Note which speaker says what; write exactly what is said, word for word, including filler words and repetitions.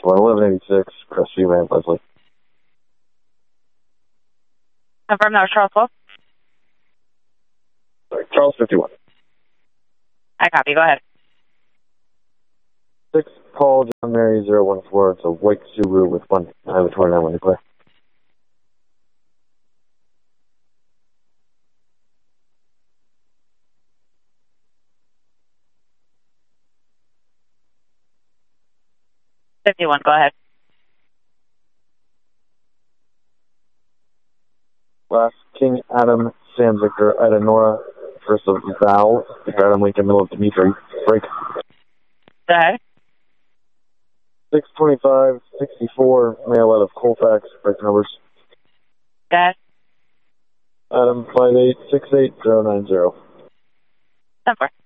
Speaker 1: one, eleven eighty-six, Crestview, Mount Leslie.
Speaker 2: Confirm that was Charles twelve.
Speaker 1: Sorry, Charles fifty-one.
Speaker 2: I copy. Go ahead.
Speaker 1: six, Paul, John Mary, zero one four. It's a white Subaru with one. I have a twenty-nine when declare.
Speaker 2: fifty-one. Go ahead.
Speaker 1: Last, King Adam, Sam Victor, Ida Nora, first of Val, Adam Lincoln, middle of Dimitri, break.
Speaker 2: Go ahead.
Speaker 1: six twenty-five sixty-four, mail out of Colfax, break numbers.
Speaker 2: Go ahead.
Speaker 1: Adam five eight six eight zero nine zero.
Speaker 2: ten four.